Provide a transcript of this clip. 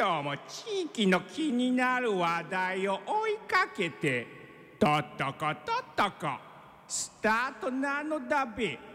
今日も地域の気になる話題を追いかけてとっとことっとこスタートなのだべ。